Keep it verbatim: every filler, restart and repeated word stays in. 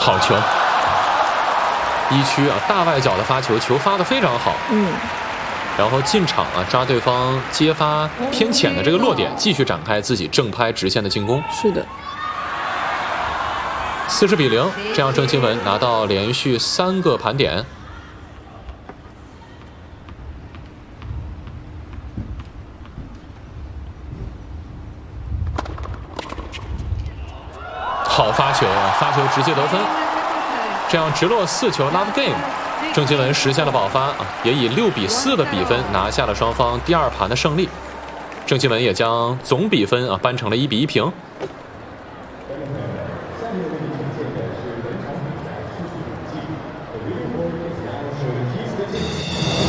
好球，一区啊大外角的发球，球发的非常好。 嗯。 然后进场啊，抓对方接发偏浅的这个落点，继续展开自己正拍直线的进攻。 是的。 四十比零，这样郑钦文拿到连续三个盘点。好发球，发球直接得分，这样直落四球 love game。郑钦文实现了保发啊，也以六比四的比分拿下了双方第二盘的胜利。郑钦文也将总比分啊扳成了一比一平。